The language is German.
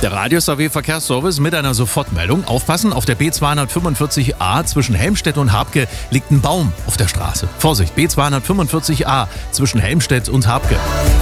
Der Radius AW Verkehrsservice mit einer Sofortmeldung. Aufpassen, auf der B245a zwischen Helmstedt und Habke liegt ein Baum auf der Straße. Vorsicht, B245a zwischen Helmstedt und Habke.